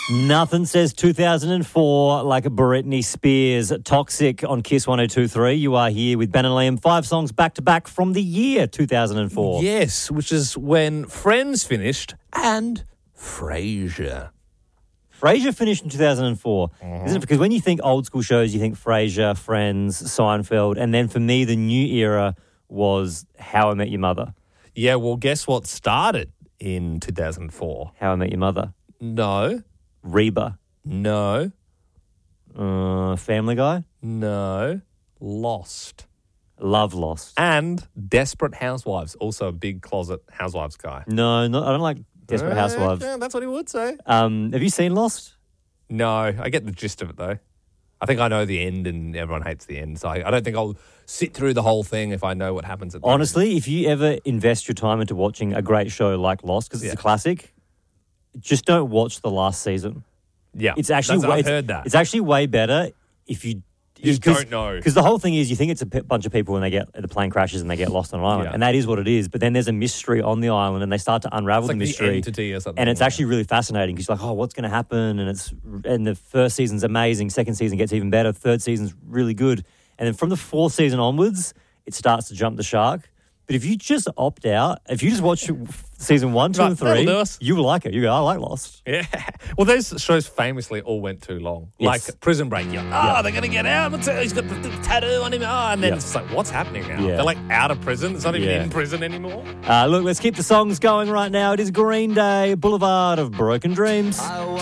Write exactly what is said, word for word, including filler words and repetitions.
Nothing says two thousand four like Britney Spears. Toxic on Kiss one oh two point three. You are here with Ben and Liam. Five songs back-to-back from the year two thousand four. Yes, which is when Friends finished and Frasier. Frasier finished in two thousand four. Mm-hmm. Isn't it? Because when you think old school shows, you think Frasier, Friends, Seinfeld. And then for me, the new era was How I Met Your Mother. Yeah, well, guess what started in two thousand four? How I Met Your Mother. No. Reba. No. Uh, Family Guy. No. Lost. Love Lost. And Desperate Housewives, also a big closet housewives guy. No, no I don't like Desperate Uh, Housewives. Yeah, that's what he would say. Um, have you seen Lost? No, I get the gist of it, though. I think I know the end and everyone hates the end, so I, I don't think I'll sit through the whole thing if I know what happens at the Honestly, end. if you ever invest your time into watching a great show like Lost, because it's Yeah. a classic, just don't watch the last season. Yeah, It's actually that's- way, I've it's, heard that. It's actually way better if you You just don't know. Because the whole thing is, you think it's a p- bunch of people when they get the plane crashes and they get lost on an island, Yeah. and that is what it is. But then there's a mystery on the island, and they start to unravel It's like the the mystery, entity or something, and it's yeah. actually really fascinating because you're like, oh, what's going to happen? And it's and the first season's amazing, second season gets even better, third season's really good, and then from the fourth season onwards, it starts to jump the shark. But if you just opt out, if you just watch season one, two, Right, and that'll three, do us. you will like it. You go, I like Lost. Yeah. Well, those shows famously all went too long. Yes. Like Prison Break. You're, oh, they're going to get out. What's it? He's got the, the tattoo on him. Oh, and then Yeah. it's like, what's happening now? Yeah. They're like out of prison. It's not even Yeah. in prison anymore. Uh, look, let's keep the songs going right now. It is Green Day, Boulevard of Broken Dreams.